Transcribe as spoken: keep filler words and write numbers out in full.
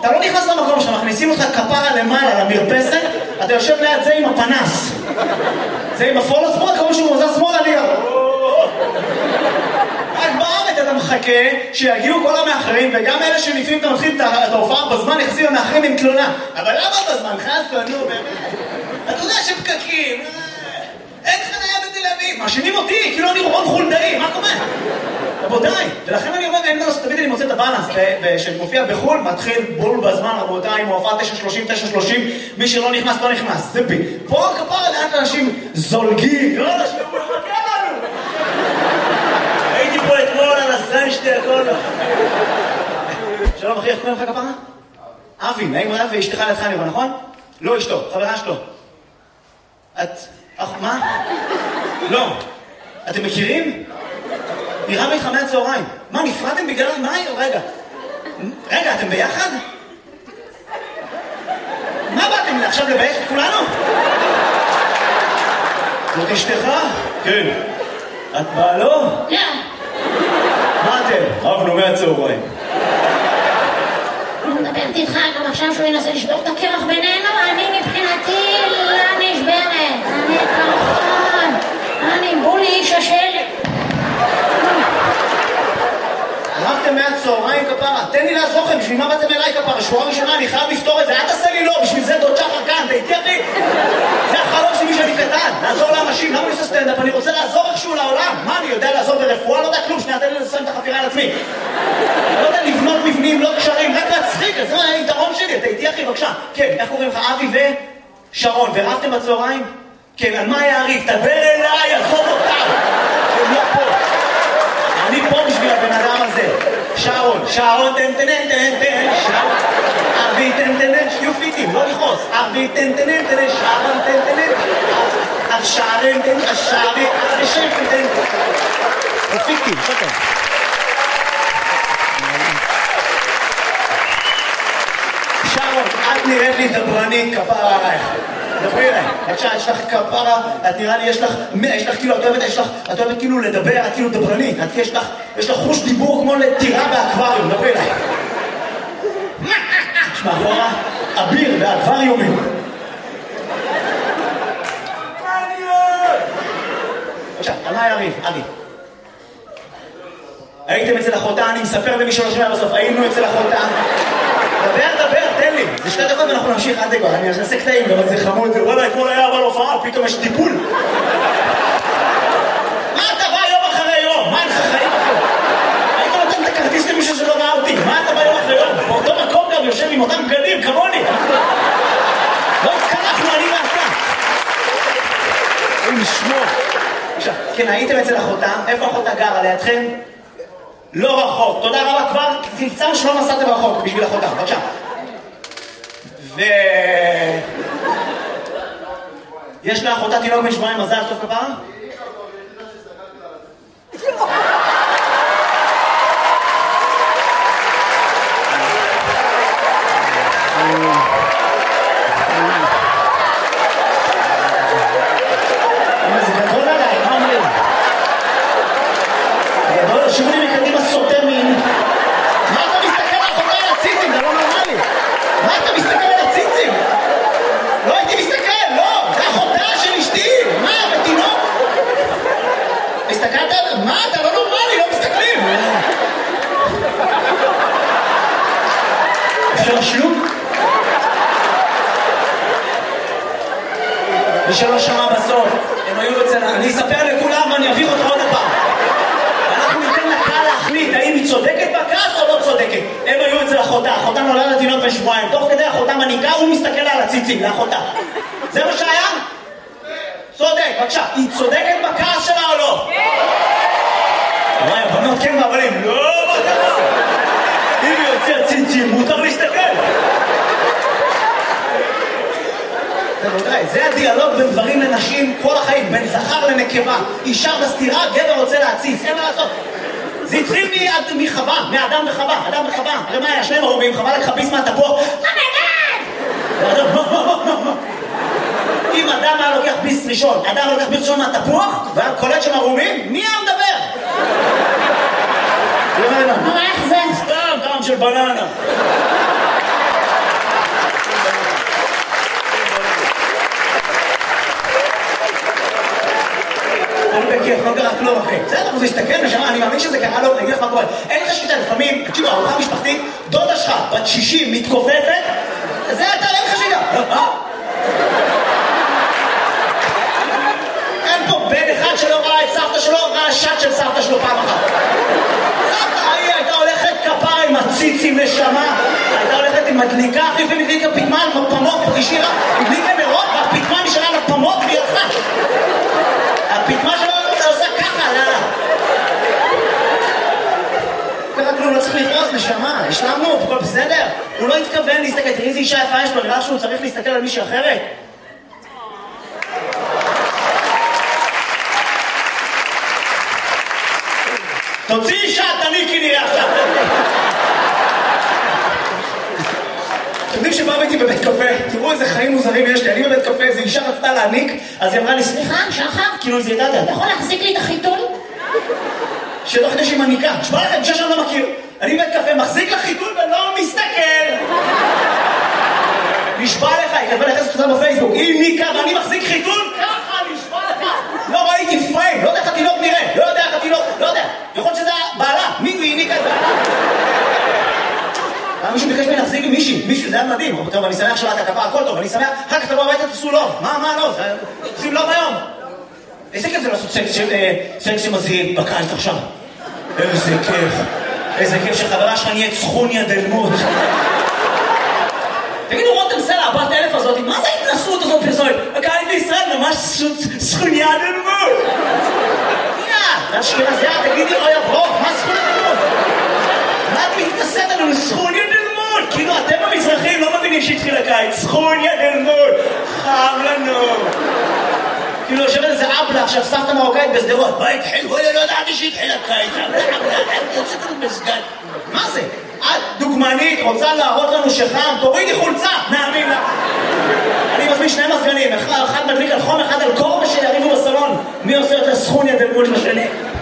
אתה לא נכנס למקום שלך, מכניסים אותך כפרה למעלה, למרפסת, אתה יושב ליד זה עם הפנס. זה עם הפול השמאל, כמו שהוא מוזר שמאל, אני... רק בארץ אתה מחכה שיגיעו כל המאחרים, וגם אלה שלפעמים אתה מתחיל את ההופעה בזמן, יחזיר המאחרים עם תלונה. אבל למה בזמן? חסת, נו, באמת. אתה יודע שפקקים, אין חניה בתל אביב, מאשימים אותי, כאילו אני רון חולדאי, מה קורה? רבותיי, ולכן אני אומר, אין דרוס, תמיד אני מוצא את הבאלנס, שמופיע בחול, מתחיל בול בזמן, רבותיי, מופע תשע שלושים, תשע שלושים, מי שלא נכנס, לא נכנס, זה בי. פה כפרה לאט אנשים זולגים, לא אנשים, הוא מחכה לנו. הייתי פה אתמול על הסן שתי הכל. שלום אחי, איך קוראים לך כפרה? אבי, נעים רב ואשתך לידך אני רואה, נכון? לא אשתו, חברה שלו. את... מה? לא. אתם מכירים? נראה לי חמי הצהריים. מה, נפרדתם בגלל מה? רגע. רגע, אתם ביחד? מה באתם עכשיו לבייש את כולנו? זאת אשתך? כן. את בעלו? לא. מה אתם? רבנו מהצהריים. הוא מדברת איתך גם עכשיו שהוא ינסה לשבור את הקרח בינינו, אני מבחינתי לא נשברת. אני קרחון. אני בולי איש השלג. רבתם מהצהריים כפרה, תן לי לעזור לכם, בשביל מה באתם אליי כפרה? שבועה ראשונה, אני חייב לפתור את זה, אל תעשה לי לא, בשביל זה דוד שחר כאן, תהייתי אחי? זה החלום שלי שאני קטן, לעזור לאנשים, למה אני עושה סטנדאפ? אני רוצה לעזור איכשהו לעולם. מה, אני יודע לעזור ברפואה? לא יודע כלום, שנייה, תן לי לסיים את החפירה על עצמי. לא יודע לבנות מבנים, לא קשרים, רק להצחיק, זה היתרון שלי, תהייתי אחי, בבקשה. כן, איך קוראים לך? אבי ושרון, ורבתם בצהריים? כן, על מה היה הריב? תדבר אליי, עזוב אותם. הם לא פה. אני פה בשביל הבן אדם הזה. שרון, שרון, תן תן תן תן, שרון. אבי תן תן תן, שיהיו פיטים, לא לכעוס. אבי תן תן תן, שרון תן תן תן. השרון תן, השרון, השרון תן תן. פיטים, שקר. שרון, את נראית לי דברנית כפרה עלייך. דברי אליי, בבקשה, יש לך כפרה, את נראה לי, יש לך, יש לך כאילו, את אוהבת, יש לך, את אוהבת כאילו לדבר, את כאילו דברנית, את יש לך, יש לך חוש דיבור כמו לטירה באקווריום, דברי אליי. יש מאחורה, אביר באקווריומים. בבקשה, על מה יריב, אבי? הייתם אצל אחותה, אני מספר במי שלא שומע בסוף, היינו אצל אחותה. דבר, דבר, תן לי. זה שתי דקות ואנחנו נמשיך עד דקות. אני אעשה קטעים, גם זה חמוד. וואלה, אתמול היה אבל הופעה, פתאום יש טיפול. מה אתה בא יום אחרי יום? מה אין לך חיים אחרי? היית נותן את הכרטיס למישהו שלא ראה אותי. מה אתה בא יום אחרי יום? באותו מקום גם יושב עם אותם בגדים, כמוני. לא התקלחנו, אני ואתה. אין לשמור. עכשיו, כן, הייתם אצל אחותה. איפה אחותה גרה? לידכם? לא רחוק. תודה רבה כבר. תמצאנו שלא נסעתם רחוק בשביל אחותה. בבקשה. ו... יש לאחותה תינוק בן שבועיים, מזל טוב כפרה? זה גדול עליי, מה אומרים? גדול, שימו לי מקדימה סוטה מין. מה אתה מסתכל על אחותה על הציצים? זה לא נורמלי. מה אתה מסתכל על הציצים? לא הייתי מסתכל, לא! זה אחותה של אשתי! מה, בתינוק? הסתכלת על... מה, אתה לא נורמלי, לא מסתכלים! אפשר שלוק? מי שלא שמע בסוף, הם היו אצל... אני אספר לכולם ואני אביך אותך עוד הפעם. אנחנו ניתן לקהל להחליט האם היא צודקת בכעס או לא צודקת. הם היו אצל אחותה, אחותה נולד לתינוק בן שבועיים. תוך כדי אחותה מניקה, הוא מסתכל על הציצים, לאחותה. זה מה שהיה? צודק, בבקשה. היא צודקת בכעס שלה או לא? כן! וואי, הבנות כן והבנים, לא, מה קרה? אם היא יוצר ציצים, מותר להסתכל. זה הדיאלוג בין דברים לנשים כל החיים, בין זכר לנקבה. אישה בסתירה, גבר רוצה להציץ, אין מה לעשות. זה התחיל מחווה, מאדם וחווה, אדם וחווה. הרי מה היה? שניהם ערומים, חווה לקחה ביס מהתפוח. אם אדם היה לוקח ביס ראשון, אדם לוקח ביס ראשון מהתפוח, והיה קולט שם ערומים, מי היה מדבר? איך זה? סתם, טעם של בננה. להסתכל, נשמה, אני מאמין שזה קרה לו, אני אגיד לך מה קורה. אין לך שליטה, לפעמים, תקשיבו, ארוחה משפחתית, דודה שלך, בת שישים, מתכופפת, זה אתה, אין לך שליטה. אין פה בן אחד שלא ראה את סבתא שלו, ראה שט של סבתא שלו פעם אחת. סבתא, היא הייתה הולכת כפרה עם הציצים נשמה, הייתה הולכת עם מדליקה, אחרי לפעמים הדליקה פתמן, פמות, השאירה, הדליקה נרות, והפתמן נשארה לפמות והיא הלכה. הפתמן שלו עושה ככה, לא. ככה כלום, לא צריך לכעוס, נשמה, השלמנו, הכל בסדר. הוא לא התכוון להסתכל, תראי איזה אישה יפה יש לו, נראה שהוא צריך להסתכל על מישהי אחרת. תוציא אישה, תניקי נראה עכשיו. אתם יודעים שבאו איתי בבית קפה, תראו איזה חיים מוזרים יש לי, אני בבית קפה, איזו אישה רצתה להניק, אז היא אמרה לי, סליחה, שחר, כאילו היא זיהתה, אתה יכול להחזיק לי את החיתול? שלא חדש עם הניקה, נשמע לכם, אישה שאני לא מכיר, אני בבית קפה, מחזיק לך חיתול ולא מסתכל. נשבע לך, היא כתבה לחסת אותה בפייסבוק, היא ניקה ואני מחזיק חיתול, ככה נשבע לך. לא ראיתי פריים, לא יודע איך התינוק נראה, לא יודע איך התינוק, לא יודע, יכול להיות שזה בעלה, מי היא ניקה את בעלה? מישהו ביקש ממני להחזיק עם מישהי, מישהו, זה היה מדהים, טוב, אני שמח שלאת הכפה, הכל טוב, אני שמח, אחר כך תבוא הביתה, תעשו לוב, מה, מה לוב? עושים לוב היום. איזה כיף זה לעשות סקס שמזהים בקיץ עכשיו. איזה כיף, איזה כיף שחברה שלך נהיית סכוניה דלמות. תגידו, רותם סלע, הבת אלף הזאת, מה זה ההתנסות הזאת פרסומת? הקיץ בישראל ממש סכוניה דלמות. יא, אשכנזיה, תגידי, אוי אברוך, מה סכוניה דלמות? מה את מתנסית עלינו? סכוניה דלמות! כאילו אתם המזרחים לא מבינים שהתחיל הקיץ. סכוניה דלמות! חם לנו! כאילו יושבת איזה אבלה עכשיו, סבתא מרוקאית בסדרות. מה התחיל? בואי, לא ידעתי שהתחיל הקיץ. יוצאת לנו בסגן. מה זה? את דוגמנית, רוצה להראות לנו שחם? תורידי חולצה! נאמין לה! אני מזמין שני מזגנים, אחד מדליק על חום, אחד על קור, ושיריבו בסלון. מי עושה את הסכוניה דלמות לשני?